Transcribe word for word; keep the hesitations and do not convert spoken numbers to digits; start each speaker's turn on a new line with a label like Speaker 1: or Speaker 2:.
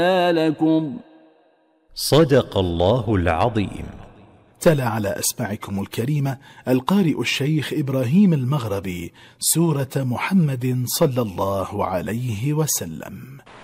Speaker 1: لكم.
Speaker 2: صدق الله العظيم.
Speaker 3: تلا على أسماعكم الكريمة القارئ الشيخ إبراهيم المغربي سورة محمد صلى الله عليه وسلم.